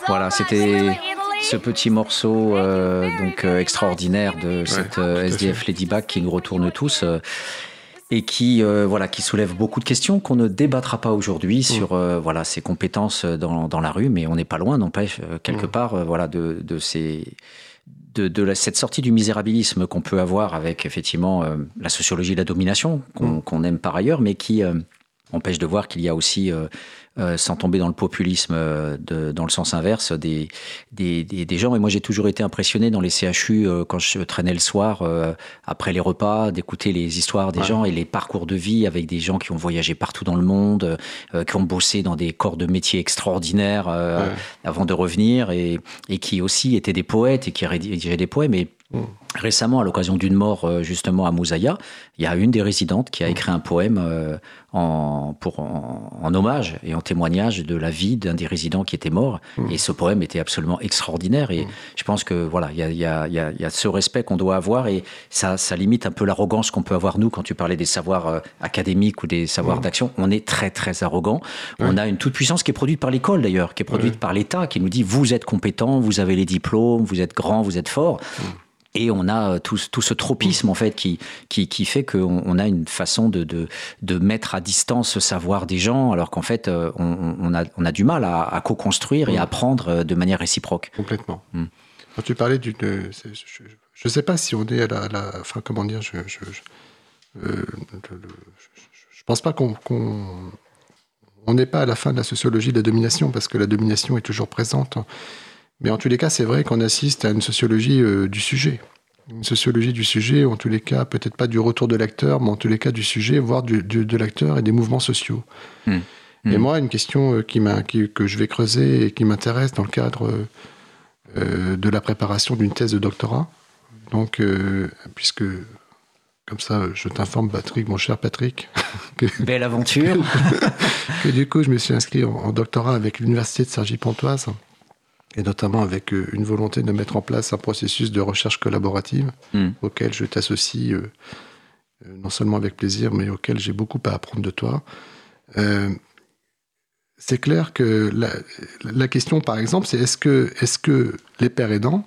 Voilà, c'était ce petit morceau extraordinaire de cette SDF Ladybug qui nous retourne tous et qui qui soulève beaucoup de questions qu'on ne débattra pas aujourd'hui sur ses compétences dans la rue, mais on n'est pas loin, n'empêche quelque part cette sortie du misérabilisme qu'on peut avoir avec effectivement la sociologie de la domination qu'on aime par ailleurs, mais qui empêche de voir qu'il y a aussi, sans tomber dans le populisme dans le sens inverse, des gens. Et moi, j'ai toujours été impressionné dans les CHU quand je traînais le soir, après les repas, d'écouter les histoires des gens et les parcours de vie avec des gens qui ont voyagé partout dans le monde, qui ont bossé dans des corps de métiers extraordinaires avant de revenir et qui aussi étaient des poètes et qui rédigeaient des poèmes. Et récemment, à l'occasion d'une mort justement à Moussaïa, il y a une des résidentes qui a écrit un poème en hommage et en témoignage de la vie d'un des résidents qui était mort. Et ce poème était absolument extraordinaire. Et je pense que voilà, il y a ce respect qu'on doit avoir et ça limite un peu l'arrogance qu'on peut avoir nous quand tu parlais des savoirs académiques ou des savoirs d'action. On est très très arrogant. On a une toute puissance qui est produite par l'école d'ailleurs, qui est produite par l'État, qui nous dit vous êtes compétents, vous avez les diplômes, vous êtes grands, vous êtes forts. Et on a tout ce tropisme en fait qui fait qu'on a une façon de mettre à distance ce savoir des gens, alors qu'en fait on a du mal à co-construire et à apprendre de manière réciproque. Complètement. Quand tu parlais je ne sais pas si on est à la enfin comment dire, je pense pas qu'on n'est pas à la fin de la sociologie de la domination, parce que la domination est toujours présente. Mais en tous les cas, c'est vrai qu'on assiste à une sociologie du sujet. Une sociologie du sujet, en tous les cas, peut-être pas du retour de l'acteur, mais en tous les cas du sujet, voire de l'acteur et des mouvements sociaux. Et moi, une question que je vais creuser et qui m'intéresse dans le cadre de la préparation d'une thèse de doctorat, donc, puisque, comme ça, je t'informe, Patrick, mon cher Patrick. Belle aventure. Que du coup, je me suis inscrit en doctorat avec l'Université de Cergy-Pontoise, et notamment avec une volonté de mettre en place un processus de recherche collaborative auquel je t'associe non seulement avec plaisir, mais auquel j'ai beaucoup à apprendre de toi. C'est clair que la question, par exemple, c'est est-ce que les pères aidants,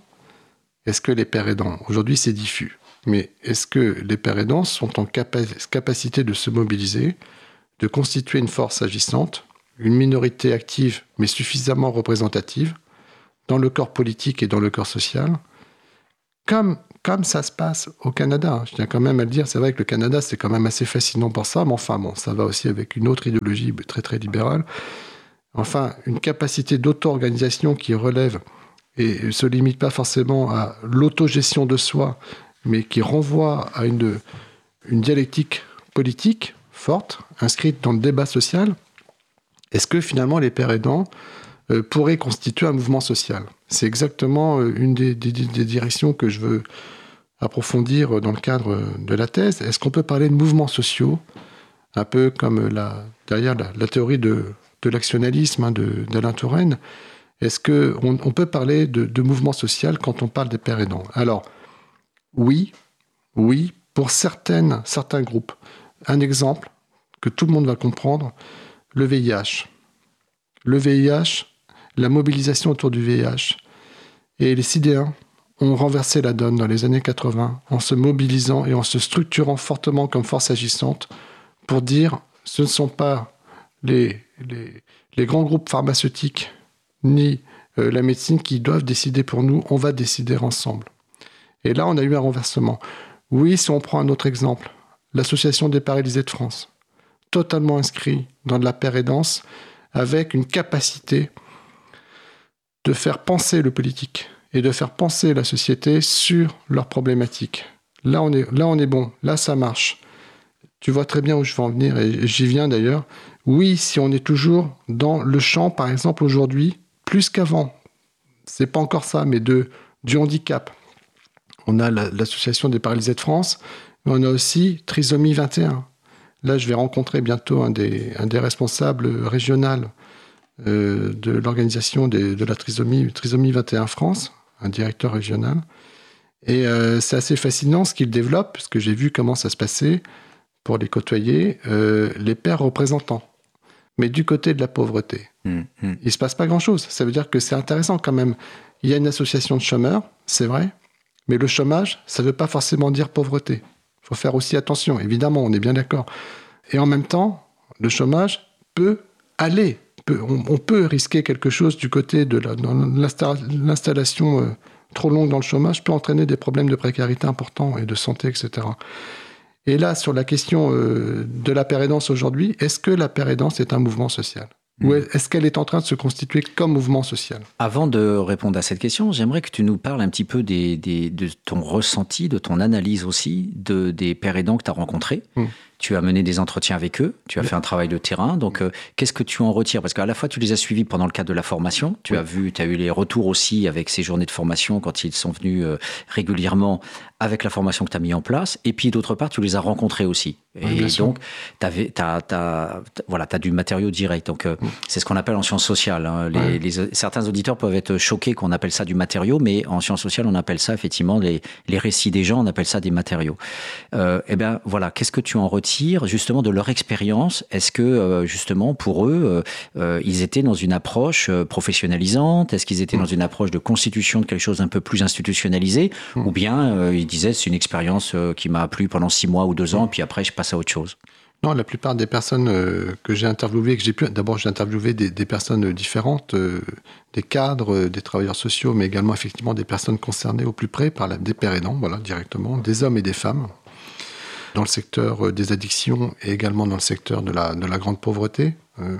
aujourd'hui c'est diffus, mais est-ce que les pères aidants sont en capacité de se mobiliser, de constituer une force agissante, une minorité active mais suffisamment représentative, dans le corps politique et dans le corps social, comme ça se passe au Canada. Je tiens quand même à le dire, c'est vrai que le Canada, c'est quand même assez fascinant pour ça, mais enfin, bon, ça va aussi avec une autre idéologie très, très libérale. Enfin, une capacité d'auto-organisation qui relève et ne se limite pas forcément à l'autogestion de soi, mais qui renvoie à une dialectique politique forte, inscrite dans le débat social. Est-ce que finalement les pères aidants pourrait constituer un mouvement social? C'est exactement une des directions que je veux approfondir dans le cadre de la thèse. Est-ce qu'on peut parler de mouvements sociaux, un peu comme derrière la théorie de l'actionnalisme d'Alain Touraine? Est-ce qu'on peut parler de mouvement social quand on parle des pères aidants? Alors, oui, pour certains groupes. Un exemple que tout le monde va comprendre, le VIH. Le VIH, la mobilisation autour du VIH. Et les sidéens ont renversé la donne dans les années 80 en se mobilisant et en se structurant fortement comme force agissante pour dire ce ne sont pas les grands groupes pharmaceutiques ni la médecine qui doivent décider pour nous, on va décider ensemble. Et là, on a eu un renversement. Oui, si on prend un autre exemple, l'Association des paralysés de France, totalement inscrit dans de la pérédance, avec une capacité de faire penser le politique et de faire penser la société sur leurs problématiques. Là, on est bon. Là, ça marche. Tu vois très bien où je veux en venir, et j'y viens d'ailleurs. Oui, si on est toujours dans le champ, par exemple, aujourd'hui, plus qu'avant, c'est pas encore ça, mais du handicap. On a l'Association des paralysés de France, mais on a aussi Trisomie 21. Là, je vais rencontrer bientôt un des responsables régionaux de l'organisation de la Trisomie 21 France, un directeur régional. Et c'est assez fascinant ce qu'il développe, parce que j'ai vu comment ça se passait pour les côtoyer, les pères représentants. mais du côté de la pauvreté, il ne se passe pas grand-chose. Ça veut dire que c'est intéressant quand même. Il y a une association de chômeurs, c'est vrai, mais le chômage, ça ne veut pas forcément dire pauvreté. Il faut faire aussi attention, évidemment, on est bien d'accord. Et en même temps, le chômage peut aller. On peut risquer quelque chose du côté de l'installation trop longue dans le chômage peut entraîner des problèmes de précarité importants et de santé, etc. Et là, sur la question de la pérédance aujourd'hui, est-ce que la pérédance est un mouvement social ? Ou est-ce qu'elle est en train de se constituer comme mouvement social ? Avant de répondre à cette question, j'aimerais que tu nous parles un petit peu de ton ressenti, de ton analyse aussi, des pères aidants que tu as rencontrés. Tu as mené des entretiens avec eux, tu as fait un travail de terrain. Donc, qu'est-ce que tu en retires ? Parce qu'à la fois, tu les as suivis pendant le cadre de la formation. Tu as eu les retours aussi avec ces journées de formation quand ils sont venus régulièrement avec la formation que tu as mis en place. Et puis, d'autre part, tu les as rencontrés aussi. Et donc, tu as du matériau direct. Donc, c'est ce qu'on appelle en sciences sociales. Hein. Certains auditeurs peuvent être choqués qu'on appelle ça du matériau, mais en sciences sociales, on appelle ça effectivement les récits des gens, on appelle ça des matériaux. Eh bien, voilà, qu'est-ce que tu en retires justement de leur expérience? Est-ce que justement pour eux, ils étaient dans une approche professionnalisante? Est-ce qu'ils étaient dans une approche de constitution de quelque chose un peu plus institutionnalisé? Ou bien ils disaient c'est une expérience qui m'a plu pendant 6 mois ou 2 ans, puis après je passe à autre chose? Non, la plupart des personnes que j'ai interviewées, d'abord j'ai interviewé des personnes différentes, des cadres, des travailleurs sociaux, mais également effectivement des personnes concernées au plus près par des pères aidants, voilà, directement, des hommes et des femmes, dans le secteur des addictions et également dans le secteur de la grande pauvreté.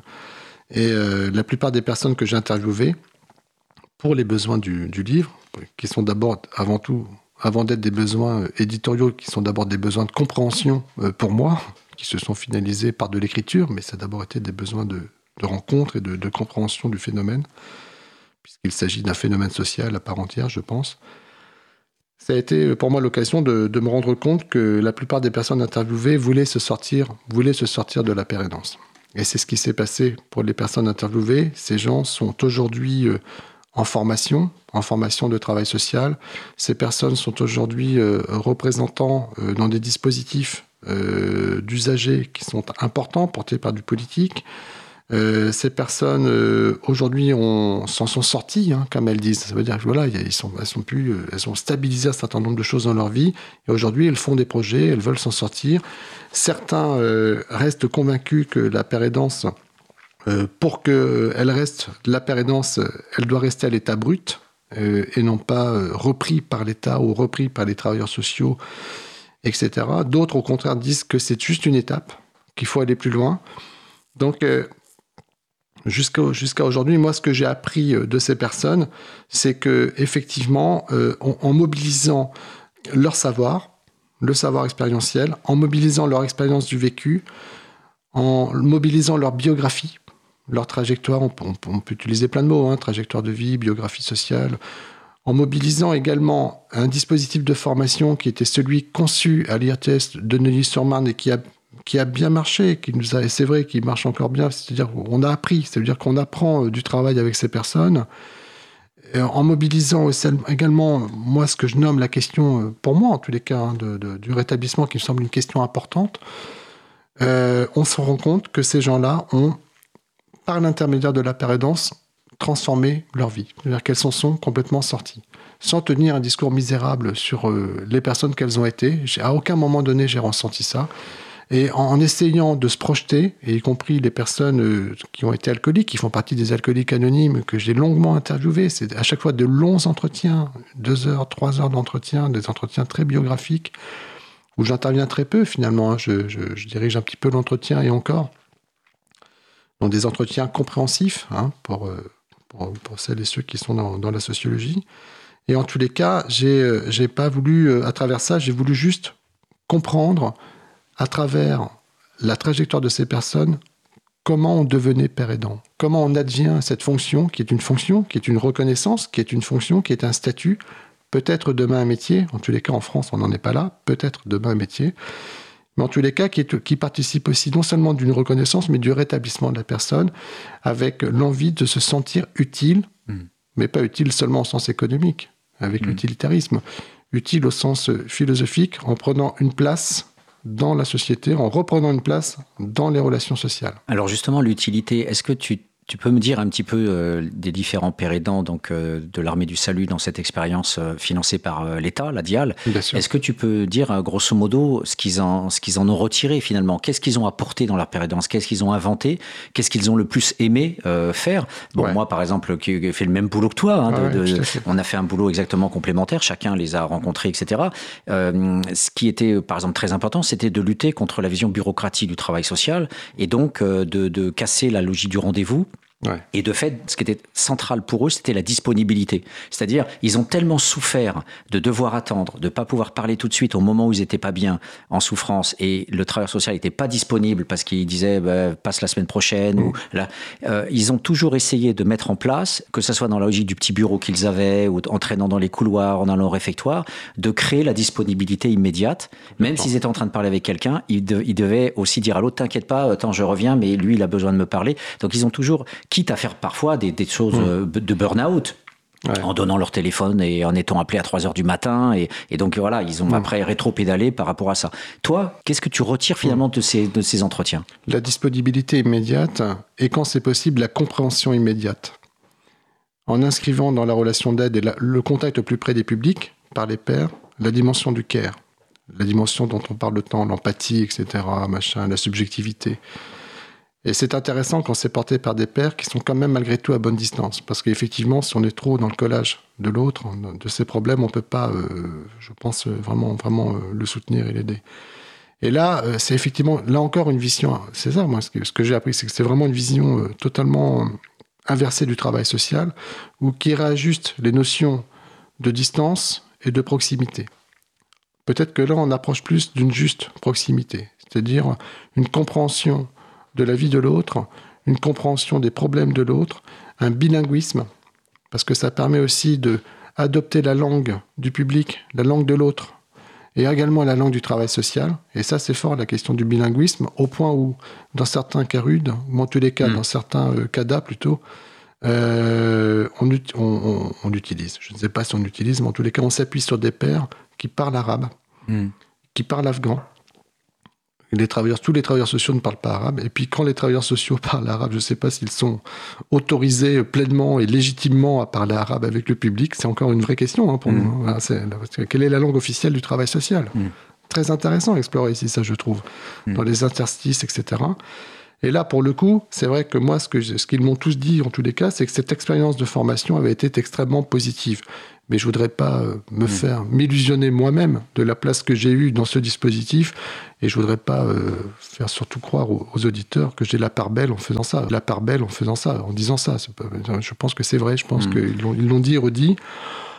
La plupart des personnes que j'ai interviewées, pour les besoins du livre, qui sont d'abord, avant d'être des besoins éditoriaux, qui sont d'abord des besoins de compréhension pour moi, qui se sont finalisés par de l'écriture, mais ça a d'abord été des besoins de rencontre et de compréhension du phénomène, puisqu'il s'agit d'un phénomène social à part entière, je pense. Ça a été pour moi l'occasion de me rendre compte que la plupart des personnes interviewées voulaient se sortir de la pérédance. Et c'est ce qui s'est passé pour les personnes interviewées. Ces gens sont aujourd'hui en formation de travail social. Ces personnes sont aujourd'hui représentants dans des dispositifs d'usagers qui sont importants, portés par du politique. Ces personnes aujourd'hui s'en sont sorties, hein, comme elles disent. Ça veut dire que voilà, elles ont stabilisé un certain nombre de choses dans leur vie. Et aujourd'hui, elles font des projets, elles veulent s'en sortir. Certains restent convaincus que la pérédance, pour qu'elle reste la pérédance, elle doit rester à l'état brut et non pas repris par l'État ou repris par les travailleurs sociaux, etc. D'autres, au contraire, disent que c'est juste une étape, qu'il faut aller plus loin. Donc, jusqu'à aujourd'hui, moi, ce que j'ai appris de ces personnes, c'est qu'effectivement, en mobilisant leur savoir, le savoir expérientiel, en mobilisant leur expérience du vécu, en mobilisant leur biographie, leur trajectoire, on peut utiliser plein de mots, hein, trajectoire de vie, biographie sociale, en mobilisant également un dispositif de formation qui était celui conçu à l'IRTS de Neuilly-sur-Marne et qui a bien marché, c'est vrai qu'il marche encore bien, c'est-à-dire qu'on a appris, c'est-à-dire qu'on apprend du travail avec ces personnes, en mobilisant également, moi, ce que je nomme la question, pour moi en tous les cas, hein, du rétablissement, qui me semble une question importante, on se rend compte que ces gens-là ont, par l'intermédiaire de la pérédance, transformé leur vie, c'est-à-dire qu'elles s'en sont complètement sorties, sans tenir un discours misérable sur les personnes qu'elles ont été. À aucun moment donné, j'ai ressenti ça. Et en essayant de se projeter, et y compris les personnes qui ont été alcooliques, qui font partie des alcooliques anonymes, que j'ai longuement interviewés, c'est à chaque fois de longs entretiens, 2 heures, 3 heures d'entretien, des entretiens très biographiques, où j'interviens très peu finalement, hein. Je dirige un petit peu l'entretien et encore, dans des entretiens compréhensifs, hein, pour celles et ceux qui sont dans la sociologie. Et en tous les cas, j'ai pas voulu, à travers ça, j'ai voulu juste comprendre, à travers la trajectoire de ces personnes, comment on devenait père aidant, comment on advient cette fonction, qui est une reconnaissance, qui est une fonction, qui est un statut, peut-être demain un métier, en tous les cas en France on n'en est pas là, peut-être demain un métier, mais en tous les cas qui participe aussi non seulement d'une reconnaissance, mais du rétablissement de la personne, avec l'envie de se sentir utile, mais pas utile seulement au sens économique, avec l'utilitarisme, utile au sens philosophique, en prenant une place dans la société, en reprenant une place dans les relations sociales. Alors justement, l'utilité, est-ce que tu peux me dire un petit peu des différents pères aidants de l'Armée du Salut dans cette expérience financée par l'État, la DIAL? Bien sûr. Est-ce que tu peux dire grosso modo ce qu'ils en ont retiré finalement? Qu'est-ce qu'ils ont apporté dans leur père aidance? Qu'est-ce qu'ils ont inventé? Qu'est-ce qu'ils ont le plus aimé faire? Bon, moi par exemple, qui ai fait le même boulot que toi, on a fait un boulot exactement complémentaire, chacun les a rencontrés, etc. Ce qui était par exemple très important, c'était de lutter contre la vision bureaucratique du travail social et donc de casser la logique du rendez-vous. Ouais. Et de fait, ce qui était central pour eux, c'était la disponibilité. C'est-à-dire, ils ont tellement souffert de devoir attendre, de ne pas pouvoir parler tout de suite au moment où ils n'étaient pas bien, en souffrance, et le travailleur social n'était pas disponible parce qu'il disait passe la semaine prochaine. Ou là, ils ont toujours essayé de mettre en place, que ce soit dans la logique du petit bureau qu'ils avaient, ou en traînant dans les couloirs, en allant au réfectoire, de créer la disponibilité immédiate. Même s'ils étaient en train de parler avec quelqu'un, ils devaient aussi dire à l'autre, t'inquiète pas, attends, je reviens, mais lui, il a besoin de me parler. Donc ils ont toujours, quitte à faire parfois des choses de burn-out, en donnant leur téléphone et en étant appelés à 3h du matin. Et donc voilà, ils ont après rétro-pédalé par rapport à ça. Toi, qu'est-ce que tu retires finalement de ces entretiens? La disponibilité immédiate et quand c'est possible, la compréhension immédiate. En inscrivant dans la relation d'aide et le contact au plus près des publics, par les pairs, la dimension du care, la dimension dont on parle de temps, l'empathie, etc., la subjectivité. Et c'est intéressant quand c'est porté par des pairs qui sont quand même malgré tout à bonne distance. Parce qu'effectivement, si on est trop dans le collage de l'autre, de ses problèmes, on ne peut pas, je pense, vraiment le soutenir et l'aider. Et là, c'est effectivement, là encore, une vision. C'est ça, moi, ce que j'ai appris, c'est que c'est vraiment une vision totalement inversée du travail social, ou qui réajuste les notions de distance et de proximité. Peut-être que là, on approche plus d'une juste proximité, c'est-à-dire une compréhension de la vie de l'autre, une compréhension des problèmes de l'autre, un bilinguisme, parce que ça permet aussi d'adopter la langue du public, la langue de l'autre, et également la langue du travail social. Et ça, c'est fort, la question du bilinguisme, au point où, dans certains cas rudes, ou en tous les cas, dans certains CADA plutôt, on utilise, je ne sais pas si on utilise, mais en tous les cas, on s'appuie sur des pairs qui parlent arabe, qui parlent afghan. Tous les travailleurs sociaux ne parlent pas arabe. Et puis quand les travailleurs sociaux parlent arabe, je ne sais pas s'ils sont autorisés pleinement et légitimement à parler arabe avec le public. C'est encore une vraie question pour nous. Quelle est la langue officielle du travail social? Très intéressant à explorer ici, ça je trouve, dans les interstices, etc. Et là, pour le coup, c'est vrai que moi, ce qu'ils m'ont tous dit, en tous les cas, c'est que cette expérience de formation avait été extrêmement positive. Mais je ne voudrais pas m'illusionner moi-même de la place que j'ai eue dans ce dispositif. Et je ne voudrais pas faire surtout croire aux auditeurs que j'ai la part belle en faisant ça. La part belle en faisant ça, en disant ça. Je pense que c'est vrai, je pense qu'ils l'ont dit et redit.